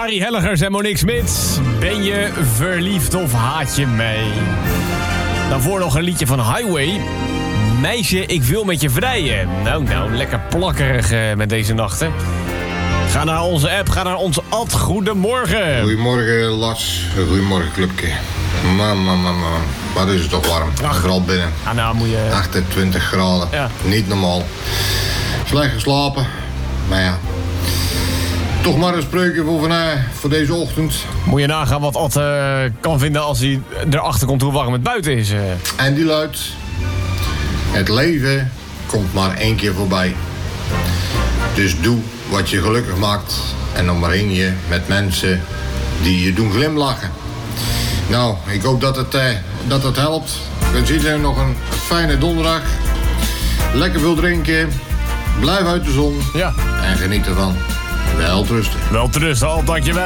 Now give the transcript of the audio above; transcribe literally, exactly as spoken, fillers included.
Arie Helligers en Monique Smit. Ben je verliefd of haat je mij? Daarvoor nog een liedje van Highway. Meisje, ik wil met je vrijen. Nou, nou, lekker plakkerig uh, met deze nachten. Ga naar onze app, ga naar onze ad. Goedemorgen. Goedemorgen, Lars. Goedemorgen, clubje. Man, man, man, man. Wat is het toch warm. Ach. Vooral binnen. Ah, nou moet je... achtentwintig graden. Ja. Niet normaal. Slecht geslapen. Maar ja. Toch maar een spreukje voor, vandaag, voor deze ochtend. Moet je nagaan wat Ad uh, kan vinden als hij erachter komt hoe warm het buiten is. Uh. En die luidt... Het leven komt maar één keer voorbij. Dus doe wat je gelukkig maakt. En omring je met mensen die je doen glimlachen. Nou, ik hoop dat het, eh, dat het helpt. Ik wens iedereen nog een fijne donderdag. Lekker veel drinken. Blijf uit de zon. Ja. En geniet ervan. Wel trusten. Wel trusten, Al, dankjewel.